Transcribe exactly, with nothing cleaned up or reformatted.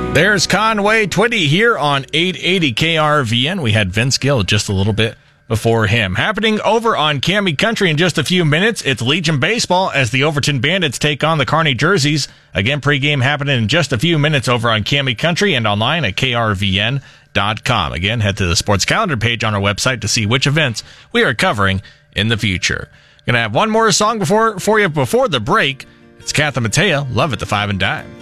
There's Conway Twitty here on eight eighty K R V N. We had Vince Gill just a little bit before him. Happening over on Cami Country in just a few minutes, it's Legion Baseball as the Overton Bandits take on the Kearney Jerseys. Again, pregame happening in just a few minutes over on Cami Country and online at K R V N dot com. Again, head to the sports calendar page on our website to see which events we are covering in the future. Gonna have one more song before for you before the break. It's Katha Mattea, Love at the Five and Dime.